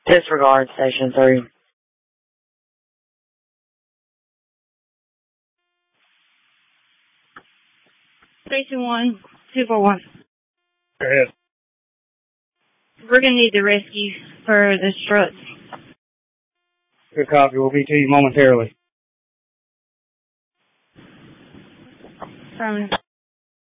Disregard Station 3. Station 1, 241. Go ahead. We're going to need the rescue for the struts. Good copy. We'll be to you momentarily. From